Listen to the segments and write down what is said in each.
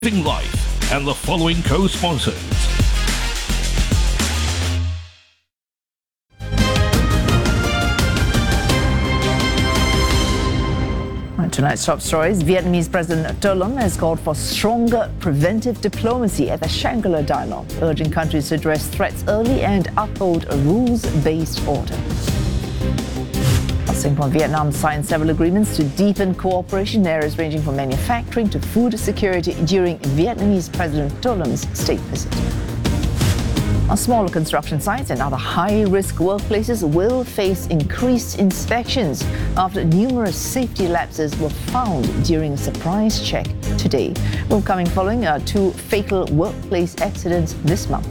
Living Life and the following co-sponsors. Tonight's top stories. Vietnamese President To Lâm has called for stronger preventive diplomacy at the Shangri-La Dialogue, urging countries to address threats early and uphold a rules-based order. Singapore and Vietnam signed several agreements to deepen cooperation in areas ranging from manufacturing to food security during Vietnamese President To Lâm state visit. Smaller construction sites and other high-risk workplaces will face increased inspections after numerous safety lapses were found during a surprise check today, coming following two fatal workplace accidents this month.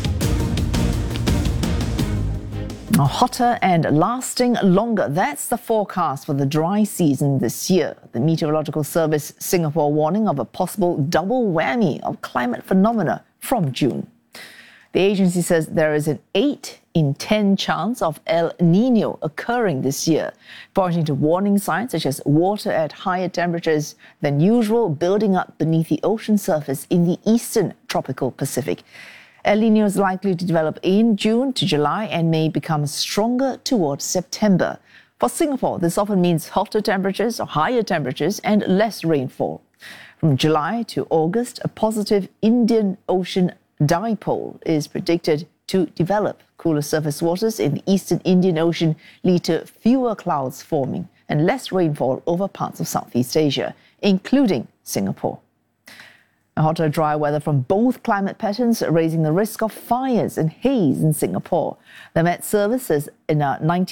Hotter and lasting longer. That's the forecast for the dry season this year. The Meteorological Service Singapore warning of a possible double whammy of climate phenomena from June. The agency says there is an 8 in 10 chance of El Nino occurring this year, pointing to warning signs such as water at higher temperatures than usual building up beneath the ocean surface in the eastern tropical Pacific. El Nino is likely to develop in June to July and may become stronger towards September. For Singapore, this often means hotter temperatures or higher temperatures and less rainfall. From July to August, a positive Indian Ocean dipole is predicted to develop. Cooler surface waters in the eastern Indian Ocean lead to fewer clouds forming and less rainfall over parts of Southeast Asia, including Singapore. Hotter, dry weather from both climate patterns raising the risk of fires and haze in Singapore. The Met Service says in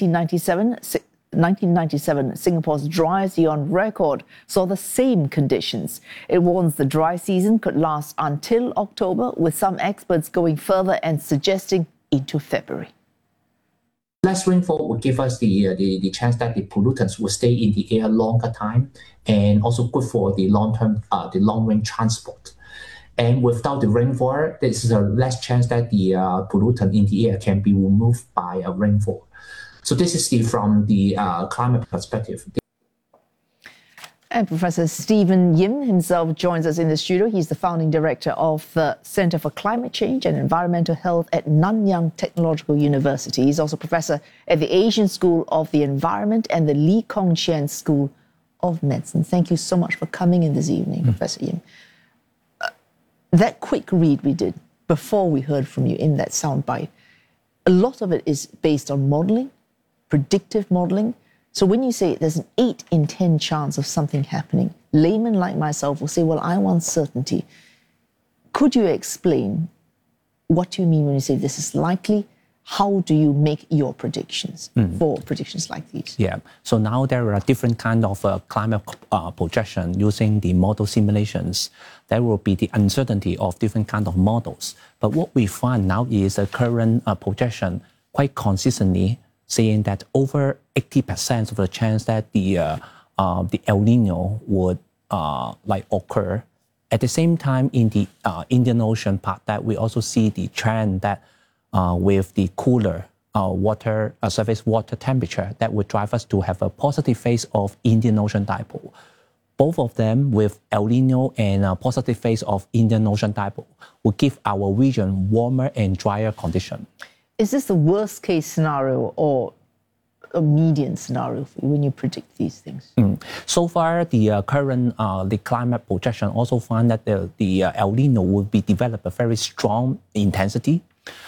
1997, Singapore's driest year on record saw the same conditions. It warns the dry season could last until October, with some experts going further and suggesting into February. Less rainfall will give us the chance that the pollutants will stay in the air longer time, and also good for the long-range transport. And without the rainfall, there is a less chance that the pollutant in the air can be removed by a rainfall. So this is from the climate perspective. And Professor Stephen Yim himself joins us in the studio. He's the founding director of the Centre for Climate Change and Environmental Health at Nanyang Technological University. He's also professor at the Asian School of the Environment and the Lee Kong Chian School of Medicine. Thank you so much for coming in this evening, Professor Yim. That quick read we did before we heard from you in that soundbite, a lot of it is based on modelling, predictive modelling. So when you say there's an 8 in 10 chance of something happening, laymen like myself will say, well, I want certainty. Could you explain what you mean when you say this is likely? How do you make your predictions for predictions like these? Yeah, so now there are different kind of climate projection using the model simulations. There will be the uncertainty of different kind of models. But what we find now is a current projection quite consistently saying that over 80% of the chance that the El Nino would occur. At the same time, in the Indian Ocean part, that we also see the trend that with the cooler surface water temperature that would drive us to have a positive phase of Indian Ocean dipole. Both of them with El Nino and a positive phase of Indian Ocean dipole will give our region warmer and drier condition. Is this the worst case scenario or a median scenario for you when you predict these things? So far, the current the climate projection also find that the El Nino will be develop a very strong intensity.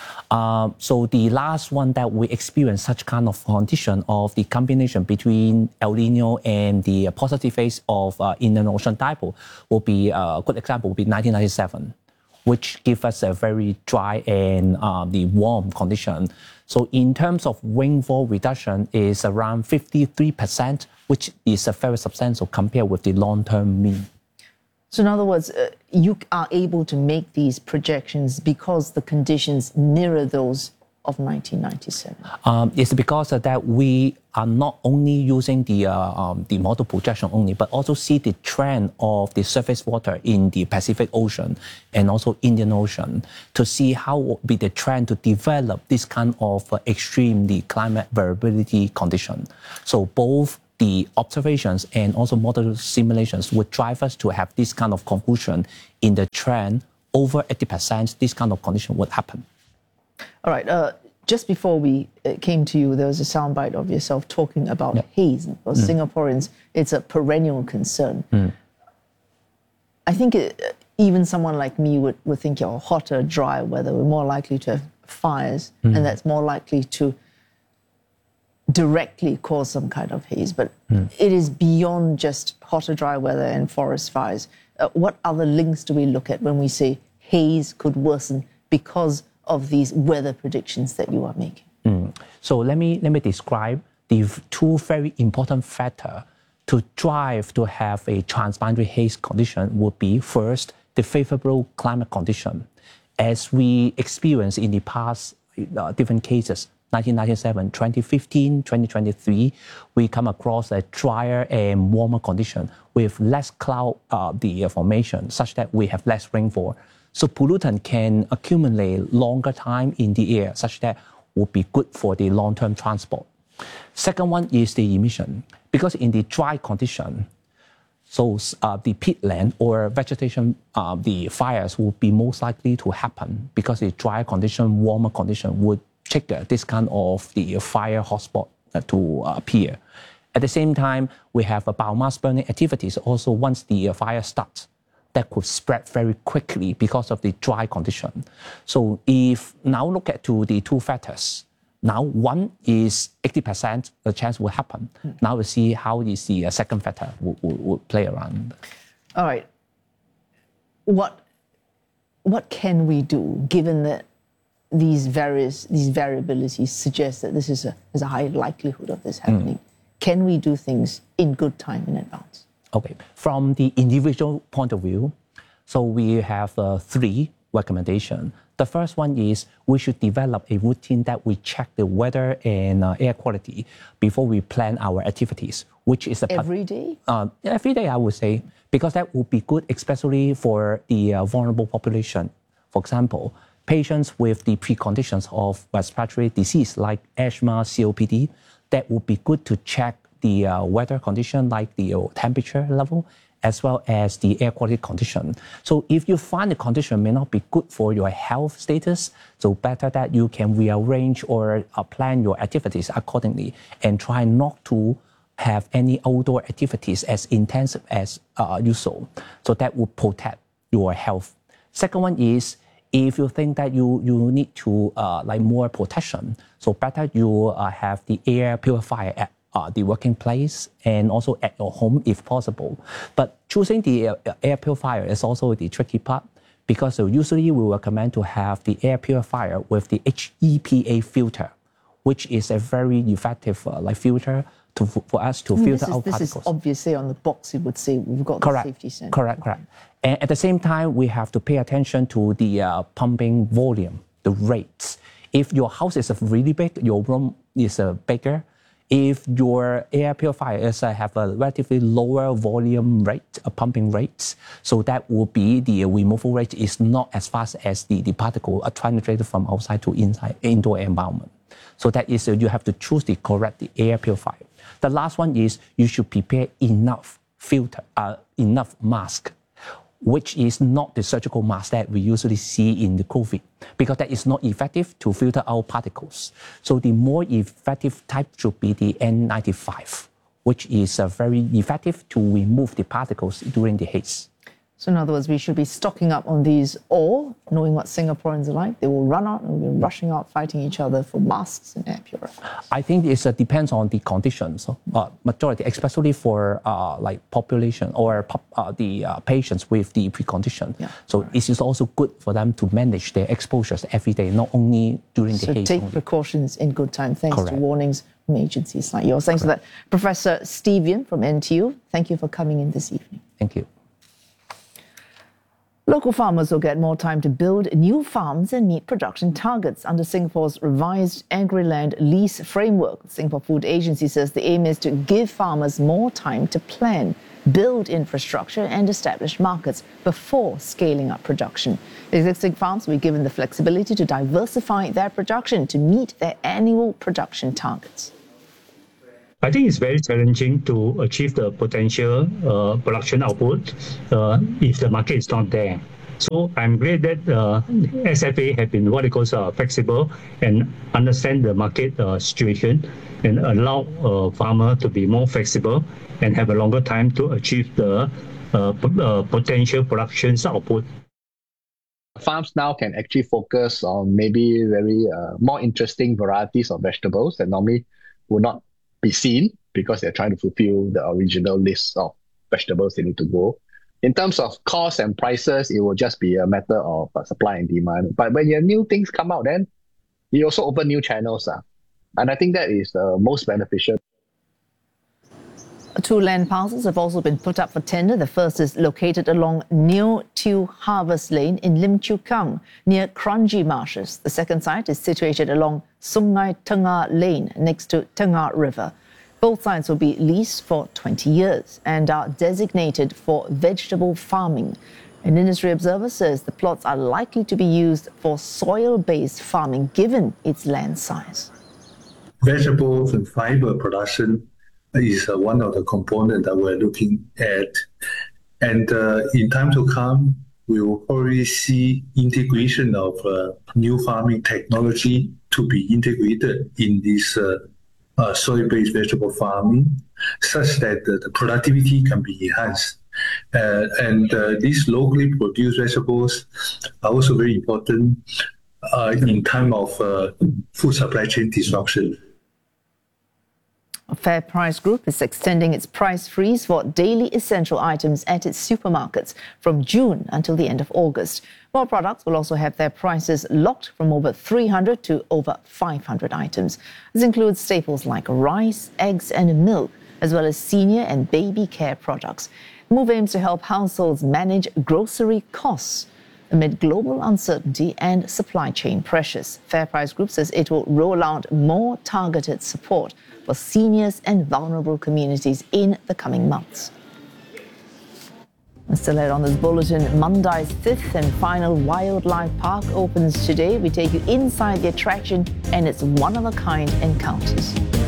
So the last one that we experienced such kind of condition of the combination between El Nino and the positive phase of Indian Ocean dipole will be a good example will be 1997, which give us a very dry and the warm condition. So in terms of rainfall reduction is around 53%, which is a very substantial compared with the long-term mean. So in other words, you are able to make these projections because the conditions mirror those of 1997? It's because of that we are not only using the model projection only, but also see the trend of the surface water in the Pacific Ocean and also Indian Ocean to see how will be the trend to develop this kind of extreme climate variability condition. So both the observations and also model simulations would drive us to have this kind of conclusion in the trend. Over 80%, this kind of condition would happen. All right. Just before we came to you, there was a soundbite of yourself talking about haze. For Singaporeans, it's a perennial concern. I think even someone like me would think, hotter, drier weather, we're more likely to have fires, and that's more likely to directly cause some kind of haze. But it is beyond just hotter, dry weather and forest fires. What other links do we look at when we say haze could worsen because of these weather predictions that you are making? So let me describe the two very important factors to drive to have a transboundary haze condition would be first, the favorable climate condition. As we experienced in the past different cases, 1997, 2015, 2023, we come across a drier and warmer condition with less cloud formation such that we have less rainfall. So pollutant can accumulate longer time in the air such that would be good for the long-term transport. Second one is the emission. Because in the dry condition, so the peatland or vegetation, the fires would be most likely to happen because the dry condition, warmer condition would trigger this kind of the fire hotspot to appear. At the same time, we have biomass burning activities also once the fire starts that could spread very quickly because of the dry condition. So if now look at to the two factors, now one is 80% the chance will happen. Now we see how is the second factor will play around. All right. What can we do given that these variabilities suggest that there's a high likelihood of this happening? Can we do things in good time in advance? Okay, from the individual point of view, so we have three recommendations. The first one is we should develop a routine that we check the weather and air quality before we plan our activities, which is every day? Every day, I would say, because that would be good, especially for the vulnerable population. For example, patients with the preconditions of respiratory disease like asthma, COPD, that would be good to check the weather condition like the temperature level as well as the air quality condition. So if you find the condition may not be good for your health status, so better that you can rearrange or plan your activities accordingly and try not to have any outdoor activities as intensive as usual. So that would protect your health. Second one is if you think that you need to like more protection, so better you have the air purifier at the working place and also at your home if possible. But choosing the air purifier is also the tricky part because usually we recommend to have the air purifier with the HEPA filter, which is a very effective filter for us to filter out particles. This is obviously on the box, it would say we've got the safety sensor. Correct. And at the same time, we have to pay attention to the pumping volume, the rates. If your house is really big, your room is bigger. If your air purifier is have a relatively lower volume rate, pumping rates, so that will be the removal rate is not as fast as the particle are penetrated from outside to inside indoor environment. So that is you have to choose the correct air purifier. The last one is you should prepare enough filter, enough mask, which is not the surgical mask that we usually see in the COVID, because that is not effective to filter out particles. So the more effective type should be the N95, which is very effective to remove the particles during the haze. So in other words, we should be stocking up on these, or knowing what Singaporeans are like, they will run out and we'll be rushing out, fighting each other for masks and air purifiers. I think it depends on the conditions. Majority, especially for like population or the patients with the precondition. Yeah. So it is also good for them to manage their exposures every day, not only during the haze. So take precautions in good time, thanks to warnings from agencies like yours. Thanks for that. Professor Steve Yuen from NTU, thank you for coming in this evening. Thank you. Local farmers will get more time to build new farms and meet production targets under Singapore's revised agri-land lease framework. The Singapore Food Agency says the aim is to give farmers more time to plan, build infrastructure and establish markets before scaling up production. Existing farms will be given the flexibility to diversify their production to meet their annual production targets. I think it's very challenging to achieve the potential production output if the market is not there. So I'm glad that SFA have been what it calls flexible and understand the market situation and allow farmer to be more flexible and have a longer time to achieve the potential production output. Farms now can actually focus on maybe very more interesting varieties of vegetables that normally would not be seen because they're trying to fulfill the original list of vegetables they need to grow. In terms of costs and prices, it will just be a matter of supply and demand. But when your new things come out, then you also open new channels. And I think that is most beneficial. 2 land parcels have also been put up for tender. The first is located along Neo Tiew Harvest Lane in Lim Chu Kang, near Kranji Marshes. The second site is situated along Sungai Tengah Lane, next to Tengah River. Both sites will be leased for 20 years and are designated for vegetable farming. An industry observer says the plots are likely to be used for soil-based farming given its land size. Vegetables and fiber production is one of the components that we're looking at. And in time to come, we will probably see integration of new farming technology to be integrated in this soil-based vegetable farming, such that the productivity can be enhanced. And these locally produced vegetables are also very important in time of food supply chain disruption. Fair Price Group is extending its price freeze for daily essential items at its supermarkets from June until the end of August. More products will also have their prices locked from over 300 to over 500 items. This includes staples like rice, eggs and milk, as well as senior and baby care products. The move aims to help households manage grocery costs amid global uncertainty and supply chain pressures. Fair Price Group says it will roll out more targeted support for seniors and vulnerable communities in the coming months. Still ahead on this bulletin, Mandai's 5th and final wildlife park opens today. We take you inside the attraction and its one-of-a-kind encounters.